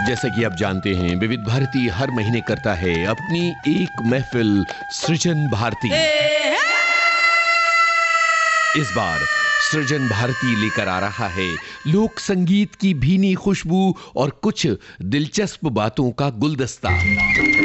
जैसे कि आप जानते हैं, विविध भारती हर महीने करता है अपनी एक महफिल सृजन भारती। इस बार सृजन भारती लेकर आ रहा है लोक संगीत की भीनी खुशबू और कुछ दिलचस्प बातों का गुलदस्ता।